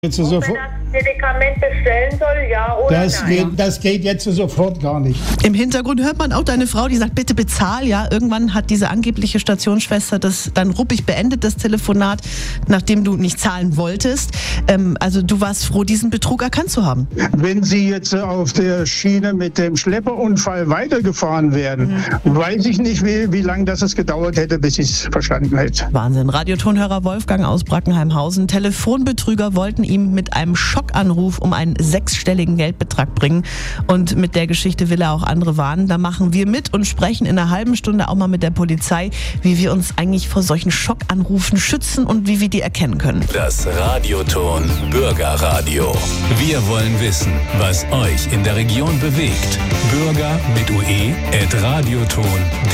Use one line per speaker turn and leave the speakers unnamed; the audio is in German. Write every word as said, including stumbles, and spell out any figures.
Jetzt
Ob
sofort,
er das Medikament bestellen soll, ja oder
das,
nein?
geht, das geht jetzt sofort gar nicht.
Im Hintergrund hört man auch deine Frau, die sagt, bitte bezahl, ja. Irgendwann hat diese angebliche Stationsschwester das dann ruppig beendet, das Telefonat, nachdem du nicht zahlen wolltest. Ähm, also du warst froh, diesen Betrug erkannt zu haben.
Wenn Sie jetzt auf der Schiene mit dem Schlepperunfall weitergefahren wären, mhm. weiß ich nicht, wie, wie lange das es gedauert hätte, bis ich es verstanden hätte.
Wahnsinn. Radiotonhörer Wolfgang aus Brackenheimhausen. Telefonbetrüger wollten ihm mit einem Schockanruf um einen sechsstelligen Geldbetrag bringen. Und mit der Geschichte will er auch andere warnen. Da machen wir mit und sprechen in einer halben Stunde auch mal mit der Polizei, wie wir uns eigentlich vor solchen Schockanrufen schützen und wie wir die erkennen können.
Das Radioton Bürgerradio. Wir wollen wissen, was euch in der Region bewegt. Bürger mit ue at radioton.